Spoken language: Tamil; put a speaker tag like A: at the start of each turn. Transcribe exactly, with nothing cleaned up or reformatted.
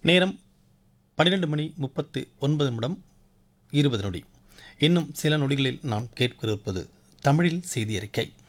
A: நேரம் பன்னிரெண்டு மணி முப்பத்து ஒன்பது நிமிடம் இருபது நொடி. இன்னும் சில நொடிகளில் நாம் கேட்கிருப்பது தமிழில் செய்தி அறிக்கை.